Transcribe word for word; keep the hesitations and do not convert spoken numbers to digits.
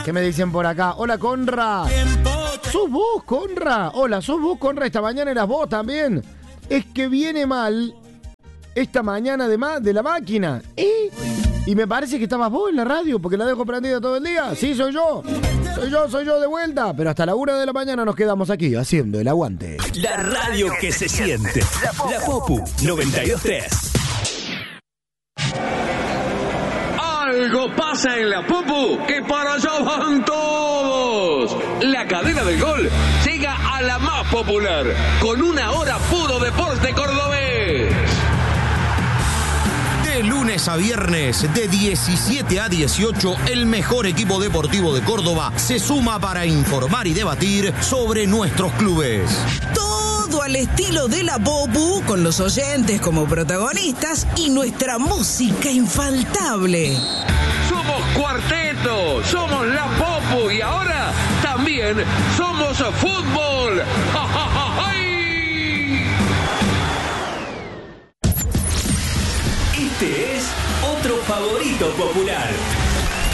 ¿Qué me dicen por acá? Hola, Conra. ¿Sos vos, Conra? Hola, ¿sos vos, Conra? Esta mañana eras vos también. Es que viene mal esta mañana de, ma- de la máquina. ¿Eh? Y me parece que estabas vos en la radio, porque la dejo prendida todo el día. Sí, soy yo. Soy yo, soy yo de vuelta. Pero hasta la una de la mañana nos quedamos aquí, haciendo el aguante. La radio que se siente. La Popu noventa y dos punto tres. Algo pasa en la Popu, que para allá van todos. La cadena del gol llega a la más popular, con una hora puro deporte cordobés. De lunes a viernes, de diecisiete a dieciocho, el mejor equipo deportivo de Córdoba se suma para informar y debatir sobre nuestros clubes. Todo al estilo de la Popu, con los oyentes como protagonistas y nuestra música infaltable. Somos cuarteto, somos la Popu y ahora también somos fútbol. ¡Ja, ja, ja, ja! Este es otro favorito popular.